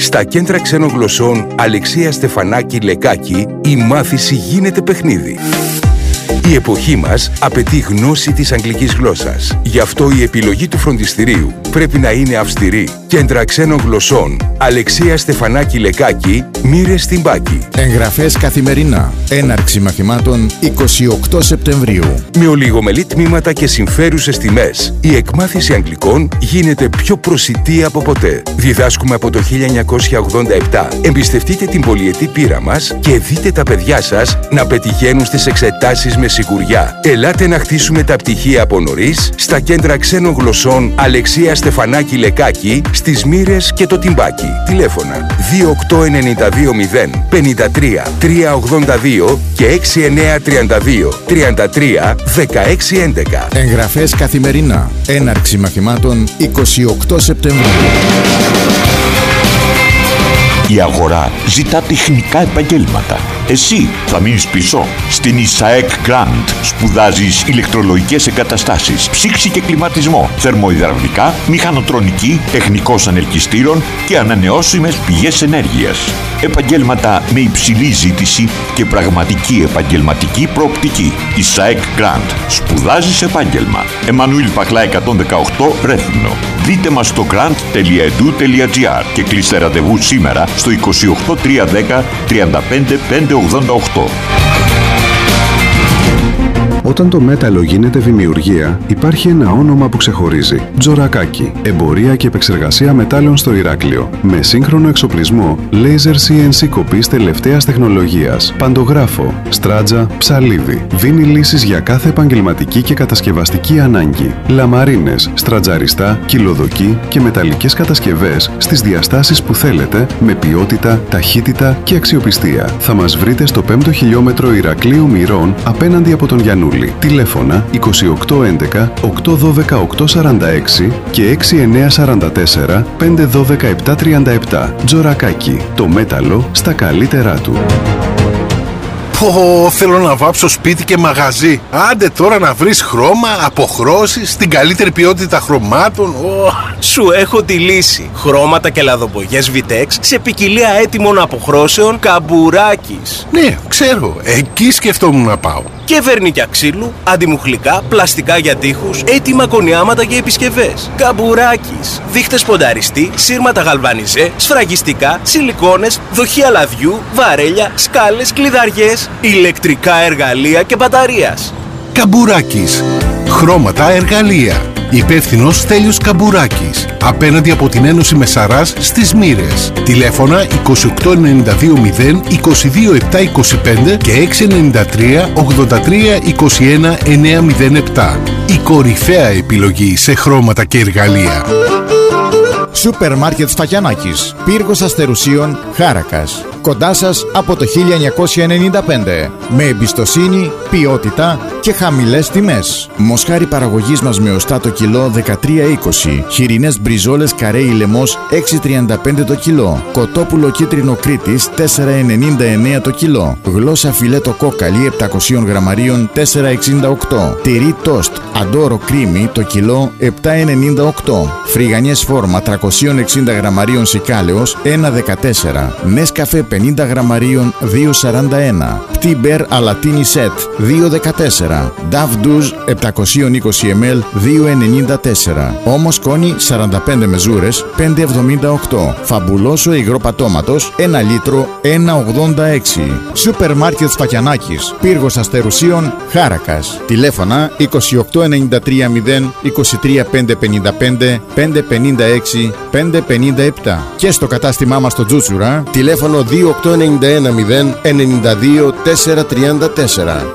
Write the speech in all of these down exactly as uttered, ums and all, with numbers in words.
Στα κέντρα ξένων γλωσσών Αλεξία Στεφανάκη Λεκάκη η μάθηση γίνεται παιχνίδι. Η εποχή μας απαιτεί γνώση της αγγλικής γλώσσας. Γι' αυτό η επιλογή του φροντιστηρίου πρέπει να είναι αυστηρή. Κέντρα ξένων γλωσσών Αλεξία Στεφανάκη Λεκάκη, Μοίρες στην Πάκη. Εγγραφές καθημερινά. Έναρξη μαθημάτων εικοστή όγδοη Σεπτεμβρίου. Με ολιγομελή τμήματα και συμφέρουσες τιμές, η εκμάθηση αγγλικών γίνεται πιο προσιτή από ποτέ. Διδάσκουμε από το χίλια εννιακόσια ογδόντα επτά. Εμπιστευτείτε την πολυετή πείρα μας και δείτε τα παιδιά σας να πετυχαίνουν στις εξετάσεις με σιγουριά. Ελάτε να χτίσουμε τα πτυχία από νωρίς στα κέντρα ξένων γλωσσών Αλεξία Στεφανάκη Λεκάκη, στις Μοίρες και το Τιμπάκι. Τηλέφωνα δύο οκτώ εννιά δύο μηδέν πενήντα τρία τριακόσια ογδόντα δύο και έξι εννιά τρία δύο τριάντα τρία δεκαέξι έντεκα. Εγγραφές καθημερινά. Έναρξη μαθημάτων εικοστή όγδοη Σεπτεμβρίου. Η αγορά ζητά τεχνικά επαγγέλματα. Εσύ θα μείνεις πίσω. Στην Ισαεκ Grand σπουδάζεις ηλεκτρολογικές εγκαταστάσεις, ψήξη και κλιματισμό, θερμοϊδραυλικά, μηχανοτρονική, τεχνικός ανελκυστήρων και ανανεώσιμες πηγές ενέργειας. Επαγγέλματα με υψηλή ζήτηση και πραγματική επαγγελματική προοπτική. Ισαεκ Grand. Σπουδάζεις επάγγελμα. Εμμανουήλ Παχλά εκατόν δεκαοκτώ Ρέθυμνο. Δείτε μας στο grand τελεία e d u τελεία g r και κλείστε ραντεβού σήμερα στο είκοσι οκτώ τριακόσια δέκα τριάντα πέντε πεντακόσια ογδόντα οκτώ. Όταν το μέταλλο γίνεται δημιουργία, υπάρχει ένα όνομα που ξεχωρίζει. Τζορακάκι. Εμπορία και επεξεργασία μετάλλων στο Ηράκλειο. Με σύγχρονο εξοπλισμό, laser σι εν σι κοπής τελευταίας τεχνολογίας, παντογράφο, στράτζα, ψαλίδι. Δίνει λύσεις για κάθε επαγγελματική και κατασκευαστική ανάγκη. Λαμαρίνες, στρατζαριστά, κυλοδοκή και μεταλλικές κατασκευές στις διαστάσεις που θέλετε, με ποιότητα, ταχύτητα και αξιοπιστία. Θα μας βρείτε στο πέμπτο χιλιόμετρο Ηρακλείου Μυρών, απέναντι από τον Γιαννούλη. Τηλέφωνα είκοσι οκτώ έντεκα οκτακόσια δώδεκα οκτακόσια σαράντα έξι και έξι εννιά τέσσερα τέσσερα πέντε ένα δύο επτά τρία επτά. Τζορακάκι. Το μέταλλο στα καλύτερά του. Πω, θέλω να βάψω σπίτι και μαγαζί. Άντε τώρα να βρεις χρώμα, αποχρώσεις, την καλύτερη ποιότητα χρωμάτων. Oh. Σου έχω τη λύση. Χρώματα και λαδοπογιές Vitex σε ποικιλία έτοιμων αποχρώσεων Καμπουράκης. Ναι, ξέρω. Εκεί σκεφτόμουν να πάω. Και βερνίκια ξύλου, αντιμουχλικά, πλαστικά για τοίχους, έτοιμα κονιάματα και επισκευές. Καμπουράκης. Δείχτες πονταριστή, σύρματα γαλβανιζέ, σφραγιστικά, σιλικόνες, δοχεία λαδιού, βαρέλια, σκάλες, κλειδαριές, ηλεκτρικά εργαλεία και μπαταρίας. Καμπουράκης. Χρώματα, εργαλεία. Υπεύθυνος Στέλιος Καμπουράκης. Απέναντι από την Ένωση Μεσαράς στις Μοίρες. Τηλέφωνα είκοσι οκτώ ενενήντα δύο μηδέν είκοσι δύο επτά είκοσι πέντε και έξι εννιά τρία ογδόντα τρία είκοσι ένα εννιά μηδέν επτά. Η κορυφαία επιλογή σε χρώματα και εργαλεία. Σούπερ Μάρκετ Σφακιανάκης. Πύργος Αστερουσίων, Χάρακας. Κοντά σας από το χίλια εννιακόσια ενενήντα πέντε. Με εμπιστοσύνη, ποιότητα και χαμηλές τιμές. Μοσχάρι παραγωγής μας με οστά το κιλό δεκατρία είκοσι. Χοιρινές μπριζόλες καρέι λεμός έξι τριάντα πέντε το κιλό. Κοτόπουλο κίτρινο Κρήτης τέσσερα ενενήντα εννέα το κιλό. Γλώσσα φιλέτο κόκαλη επτακόσια γραμμαρίων τέσσερα εξήντα οκτώ. Τυρί τόστ αντόρο κρίμι το κιλό επτά ενενήντα οκτώ. Φρυγανιές φόρμα τριακόσια εξήντα γραμμαρίων σικάλεως ένα δεκατέσσερα. Νέσκαφε πενήντα γραμμαρίων δύο σαράντα ένα. Πτίμπερ αλατίνι σετ δύο δεκατέσσερα. Νταβ ντουζ επτακόσια είκοσι μιλιλίτρα δύο ενενήντα τέσσερα. Όμως κόνη σαράντα πέντε μεζούρες πέντε εβδομήντα οκτώ. Φαμπουλόσο υγρό πατώματος ένα λίτρο ένα ογδόντα έξι. Σούπερ Μάρκετ Σφακιανάκης. Πύργος Αστερουσίων, Χάρακας. Τηλέφωνα είκοσι οκτώ ενενήντα τρία μηδέν είκοσι τρία πεντακόσια πενήντα πέντε πεντακόσια πενήντα έξι πεντακόσια πενήντα επτά. Και στο κατάστημά μας στο Τζούτσουρα, τηλέφωνο δύο οκτώ ενενήντα ένα μηδέν ενενήντα δύο τετρακόσια τριάντα τέσσερα.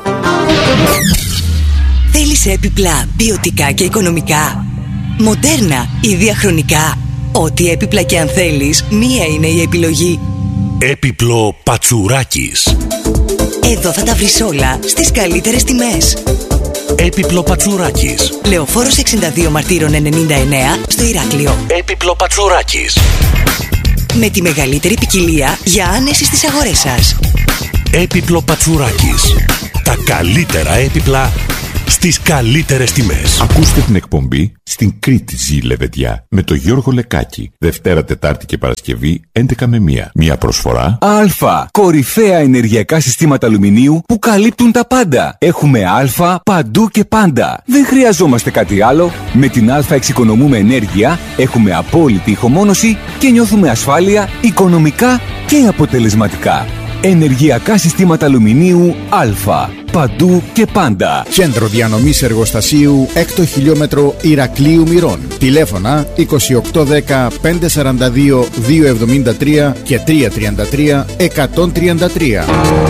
Θέλεις έπιπλα ποιοτικά και οικονομικά, μοντέρνα ή διαχρονικά? Ό,τι έπιπλα και αν θέλεις, μία είναι η επιλογή. Έπιπλο Πατσουράκης. Εδώ θα τα βρεις όλα στις καλύτερες τιμές. Έπιπλο Πατσουράκης. Λεωφόρος εξήντα δύο Μαρτύρων ενενήντα εννέα στο Ηράκλειο. Έπιπλο Πατσουράκης. Με τη μεγαλύτερη ποικιλία για άνεση στις αγορές σας. Έπιπλο Πατσουράκης. Τα καλύτερα έπιπλα στις καλύτερες τιμές. Ακούστε την εκπομπή στην Κρήτη ζει λεβεντιά με τον Γιώργο Λεκάκη. Δευτέρα, Τετάρτη και Παρασκευή έντεκα με μία. Μία προσφορά Α. Κορυφαία ενεργειακά συστήματα αλουμινίου που καλύπτουν τα πάντα. Έχουμε Α παντού και πάντα. Δεν χρειαζόμαστε κάτι άλλο. Με την Α εξοικονομούμε ενέργεια, έχουμε απόλυτη ηχομόνωση και νιώθουμε ασφάλεια οικονομικά και αποτελεσματικά. Ενεργειακά συστήματα αλουμινίου Α. Παντού και πάντα. Κέντρο διανομής εργοστασίου έκτο χιλιόμετρο Ηρακλείου Μυρών. Τηλέφωνα είκοσι οκτώ δέκα πεντακόσια σαράντα δύο διακόσια εβδομήντα τρία και τριακόσια τριάντα τρία εκατόν τριάντα τρία.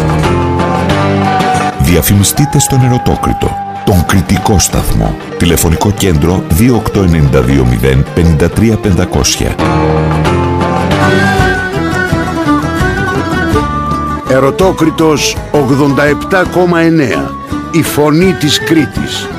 Διαφημιστείτε στον Ερωτόκριτο, τον κριτικό σταθμό. Τηλεφωνικό κέντρο δύο οκτώ εννιά δύο μηδέν πέντε τρία πεντακόσια. Ερωτόκριτος ογδόντα επτά κόμμα εννέα. Η φωνή της Κρήτης.